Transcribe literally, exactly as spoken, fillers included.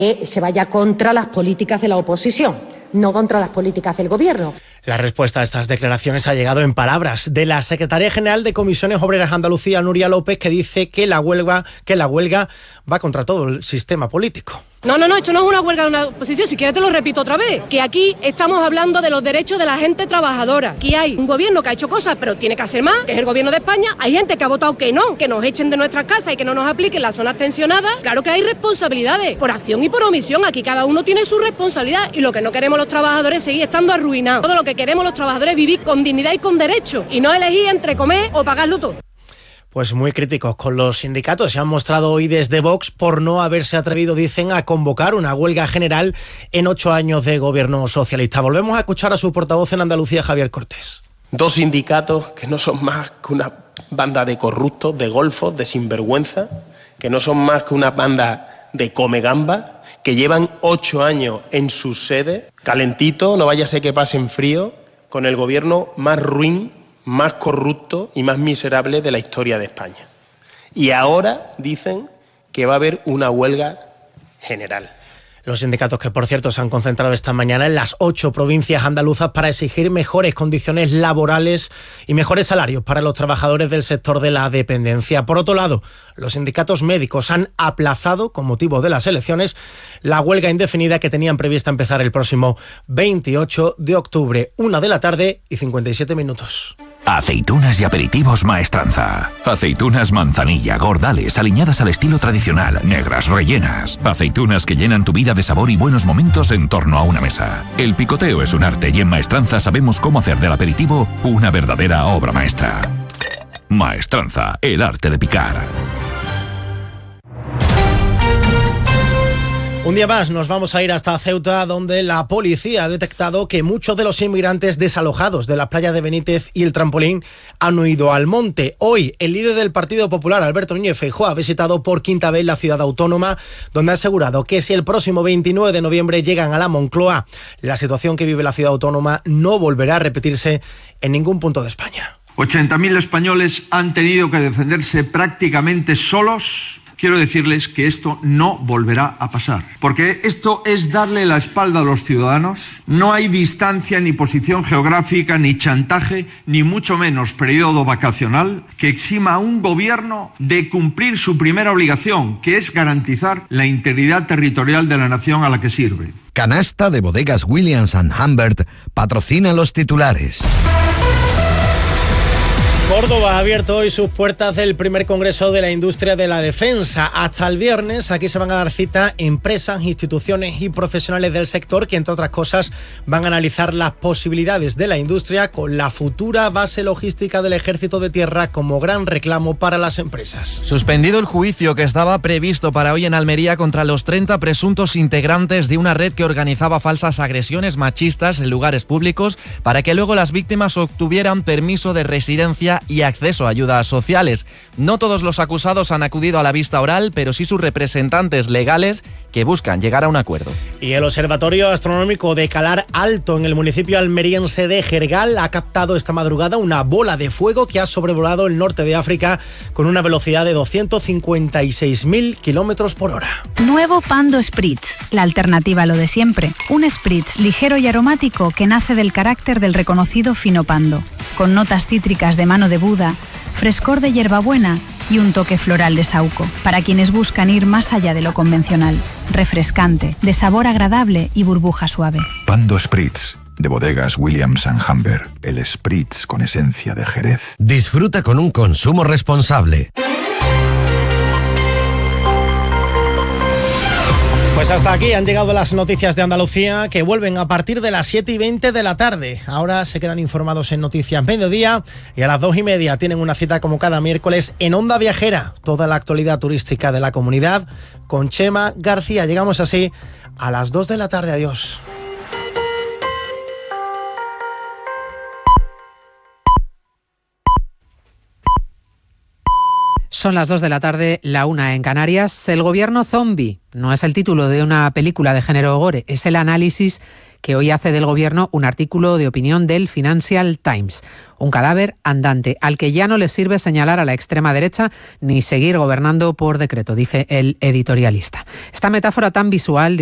que se vaya contra las políticas de la oposición, no contra las políticas del Gobierno. La respuesta a estas declaraciones ha llegado en palabras de la secretaria general de Comisiones Obreras Andalucía, Nuria López, que dice que la huelga, que la huelga va contra todo el sistema político. No, no, no, esto no es una huelga de una oposición, si quieres te lo repito otra vez, que aquí estamos hablando de los derechos de la gente trabajadora. Aquí hay un gobierno que ha hecho cosas, pero tiene que hacer más, que es el gobierno de España. Hay gente que ha votado que no, que nos echen de nuestras casas y que no nos apliquen las zonas tensionadas. Claro que hay responsabilidades, por acción y por omisión. Aquí cada uno tiene su responsabilidad y lo que no queremos los trabajadores es seguir estando arruinados. Todo lo que queremos los trabajadores es vivir con dignidad y con derecho y no elegir entre comer o pagarlo todo. Pues muy críticos con los sindicatos. Se han mostrado hoy desde Vox por no haberse atrevido, dicen, a convocar una huelga general en ocho años de gobierno socialista. Volvemos a escuchar a su portavoz en Andalucía, Javier Cortés. Dos sindicatos que no son más que una banda de corruptos, de golfos, de sinvergüenza, que no son más que una banda de comegambas, que llevan ocho años en su sede, calentito, no vaya a ser que pasen frío, con el gobierno más ruin, más corrupto y más miserable de la historia de España. Y ahora dicen que va a haber una huelga general. Los sindicatos que, por cierto, se han concentrado esta mañana en las ocho provincias andaluzas para exigir mejores condiciones laborales y mejores salarios para los trabajadores del sector de la dependencia. Por otro lado, los sindicatos médicos han aplazado, con motivo de las elecciones, la huelga indefinida que tenían prevista empezar el próximo veintiocho de octubre, una de la tarde y cincuenta y siete minutos. Aceitunas y aperitivos Maestranza. Aceitunas manzanilla, gordales, aliñadas al estilo tradicional, negras, rellenas. Aceitunas que llenan tu vida de sabor y buenos momentos en torno a una mesa. El picoteo es un arte y en Maestranza sabemos cómo hacer del aperitivo una verdadera obra maestra. Maestranza, el arte de picar. Un día más nos vamos a ir hasta Ceuta, donde la policía ha detectado que muchos de los inmigrantes desalojados de la playa de Benítez y el Trampolín han huido al monte. Hoy, el líder del Partido Popular, Alberto Núñez Feijóo, ha visitado por quinta vez la ciudad autónoma, donde ha asegurado que si el próximo veintinueve de noviembre llegan a la Moncloa, la situación que vive la ciudad autónoma no volverá a repetirse en ningún punto de España. ochenta mil españoles han tenido que defenderse prácticamente solos. Quiero decirles que esto no volverá a pasar, porque esto es darle la espalda a los ciudadanos. No hay distancia, ni posición geográfica, ni chantaje, ni mucho menos periodo vacacional que exima a un gobierno de cumplir su primera obligación, que es garantizar la integridad territorial de la nación a la que sirve. Canasta de Bodegas Williams and Humbert patrocina los titulares. Córdoba ha abierto hoy sus puertas del primer Congreso de la Industria de la Defensa. Hasta el viernes aquí se van a dar cita empresas, instituciones y profesionales del sector que, entre otras cosas, van a analizar las posibilidades de la industria con la futura base logística del Ejército de Tierra como gran reclamo para las empresas. Suspendido el juicio que estaba previsto para hoy en Almería contra los treinta presuntos integrantes de una red que organizaba falsas agresiones machistas en lugares públicos para que luego las víctimas obtuvieran permiso de residencia y acceso a ayudas sociales. No todos los acusados han acudido a la vista oral, pero sí sus representantes legales que buscan llegar a un acuerdo. Y el Observatorio Astronómico de Calar Alto, en el municipio almeriense de Jergal, ha captado esta madrugada una bola de fuego que ha sobrevolado el norte de África con una velocidad de doscientos cincuenta y seis mil kilómetros por hora. Nuevo Pando Spritz, la alternativa a lo de siempre. Un Spritz ligero y aromático que nace del carácter del reconocido fino Pando, con notas cítricas de mano de Buda, frescor de hierbabuena y un toque floral de saúco, para quienes buscan ir más allá de lo convencional. Refrescante, de sabor agradable y burbuja suave. Pando Spritz, de Bodegas Williams and Humbert, el Spritz con esencia de Jerez. Disfruta con un consumo responsable. Pues hasta aquí han llegado las noticias de Andalucía, que vuelven a partir de las siete y veinte de la tarde. Ahora se quedan informados en Noticias Mediodía y a las dos y media tienen una cita como cada miércoles en Onda Viajera. Toda la actualidad turística de la comunidad con Chema García. Llegamos así a las dos de la tarde. Adiós. Son las dos de la tarde, la una en Canarias. El gobierno zombie no es el título de una película de género gore, es el análisis que hoy hace del gobierno un artículo de opinión del Financial Times. Un cadáver andante al que ya no le sirve señalar a la extrema derecha ni seguir gobernando por decreto, dice el editorialista. Esta metáfora tan visual